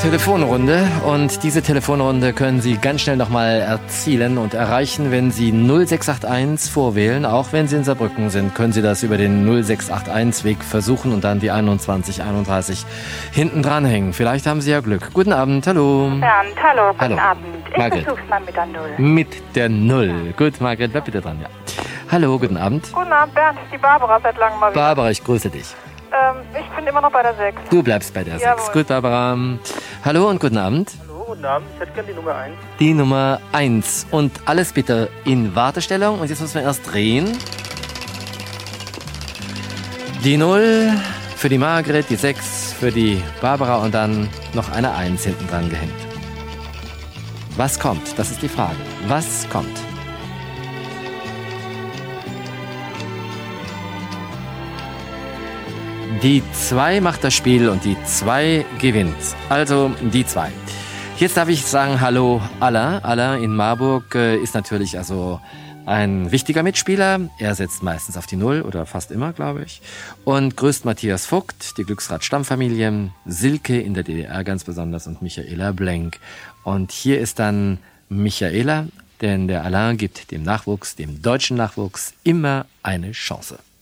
Telefonrunde und diese Telefonrunde können Sie ganz schnell nochmal erzielen und erreichen, wenn Sie 0681 vorwählen. Auch wenn Sie in Saarbrücken sind, können Sie das über den 0681-Weg versuchen und dann die 2131 hinten dranhängen. Vielleicht haben Sie ja Glück. Guten Abend, hallo. Bernd, hallo, guten Abend. Ich Margret. versuch's mal mit der Null. Mit der Null. Gut, Margret, bleib bitte dran, ja. Hallo, guten Abend. Guten Abend, Bernd, ist die Barbara seit langem mal wieder. Barbara, ich grüße dich. Ich bin immer noch bei der 6. Du bleibst bei der 6. Gut, Barbara. Hallo und guten Abend. Hallo, guten Abend. Ich hätte gerne die Nummer 1. Die Nummer 1. Und alles bitte in Wartestellung. Und jetzt müssen wir erst drehen. Die 0 für die Margret, die 6 für die Barbara und dann noch eine 1 hinten dran gehängt. Was kommt? Das ist die Frage. Was kommt? Die 2 macht das Spiel und die 2 gewinnt. Also die 2. Jetzt darf ich sagen, hallo Aller. Aller in Marburg ist natürlich also ein wichtiger Mitspieler. Er setzt meistens auf die 0 oder fast immer, glaube ich. Und grüßt Matthias Vogt, die Glücksrad-Stammfamilie, Silke in der DDR ganz besonders und Michaela Blenk. Und hier ist dann Michaela, denn der Alain gibt dem Nachwuchs, dem deutschen Nachwuchs, immer eine Chance.